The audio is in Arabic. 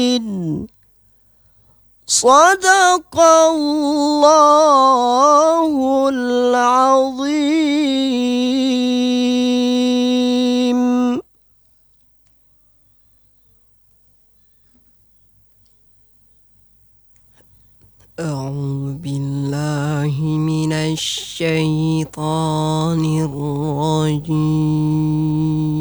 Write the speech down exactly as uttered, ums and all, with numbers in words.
صدق الله العظيم. أعوذ بالله من الشيطان الرجيم.